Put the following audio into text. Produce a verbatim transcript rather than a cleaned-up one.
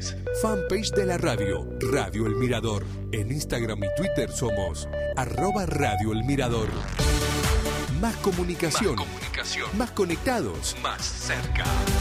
sociales. Fanpage de la radio, Radio El Mirador. En Instagram y Twitter somos arroba Radio El Mirador. Más comunicación. Más comunicación. Más conectados. Más cerca.